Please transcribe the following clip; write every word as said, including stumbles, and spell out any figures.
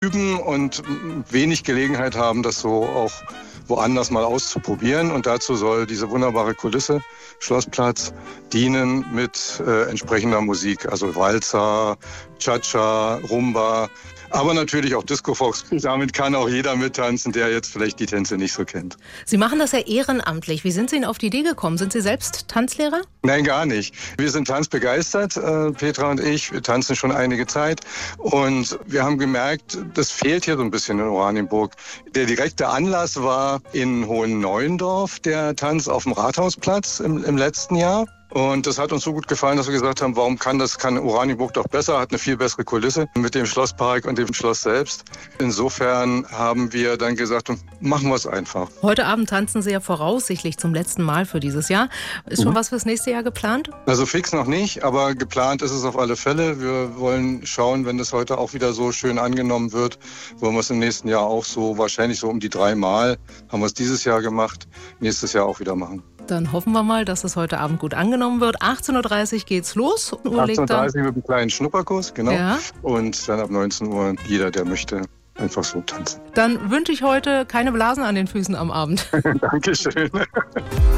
üben und wenig Gelegenheit haben, das so auch woanders mal auszuprobieren. Und dazu soll diese wunderbare Kulisse, Schlossplatz, dienen mit äh, entsprechender Musik. Also Walzer, Cha-Cha, Rumba, aber natürlich auch Disco-Fox. Damit kann auch jeder mittanzen, der jetzt vielleicht die Tänze nicht so kennt. Sie machen das ja ehrenamtlich. Wie sind Sie denn auf die Idee gekommen? Sind Sie selbst Tanzlehrer? Nein, gar nicht. Wir sind tanzbegeistert, äh, Petra und ich. Wir tanzen schon einige Zeit. Und wir haben gemerkt, das fehlt hier so ein bisschen in Oranienburg. Der direkte Anlass war in Hohenneuendorf, der Tanz auf dem Rathausplatz im, im letzten Jahr. Und das hat uns so gut gefallen, dass wir gesagt haben, warum kann das, kann Oranienburg doch besser, hat eine viel bessere Kulisse mit dem Schlosspark und dem Schloss selbst. Insofern haben wir dann gesagt, machen wir es einfach. Heute Abend tanzen Sie ja voraussichtlich zum letzten Mal für dieses Jahr. Ist schon mhm. was fürs nächste Jahr geplant? Also fix noch nicht, aber geplant ist es auf alle Fälle. Wir wollen schauen, wenn das heute auch wieder so schön angenommen wird, wollen wir es im nächsten Jahr auch so, wahrscheinlich so um die drei Mal, haben wir es dieses Jahr gemacht, nächstes Jahr auch wieder machen. Dann hoffen wir mal, dass es heute Abend gut angenommen wird. achtzehn Uhr dreißig geht's los. achtzehn Uhr dreißig mit einem kleinen Schnupperkurs, genau. Ja. Und dann ab neunzehn Uhr jeder, der möchte, einfach so tanzen. Dann wünsche ich heute keine Blasen an den Füßen am Abend. Dankeschön.